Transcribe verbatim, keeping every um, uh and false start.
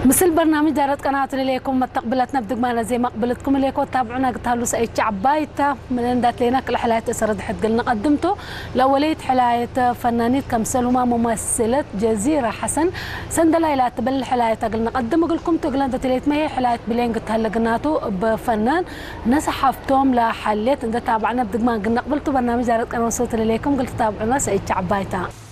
مثل برنامج دارت قناة ليكم مستقبلتنا بدقمانا زي ما قبلتكم ليكم تابعونا قتالو سأيتش عبايتا من دات لينا كل حلاية سرد حد قلنا قدمته لوليت حلاية فنانيت كمسلهما ممثلة جزيرة حسن سندلا إلى تبل حلاية قلنا قدم قلكم تقلنا دات ليت ماهي حلاية بلين قلت هلقناتو بفنان نسحفتهم لحليت إن تابعنا بدقمان قلنا قبلتو برنامج دارت قناة وصوت ليكم قلت تابعونا سأيتش عبايتا